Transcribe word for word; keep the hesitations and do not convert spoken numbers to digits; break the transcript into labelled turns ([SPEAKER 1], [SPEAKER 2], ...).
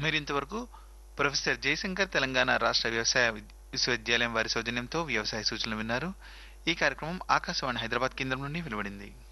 [SPEAKER 1] మీరు ఇంతవరకు ప్రొఫెసర్ జయశంకర్ తెలంగాణ రాష్ట్ర వ్యవసాయ విశ్వవిద్యాలయం వారి సౌజన్యంతో వ్యవసాయ సూచనలు విన్నారు. ఈ కార్యక్రమం ఆకాశవాణి హైదరాబాద్ కేంద్రం నుండి వెలువడింది.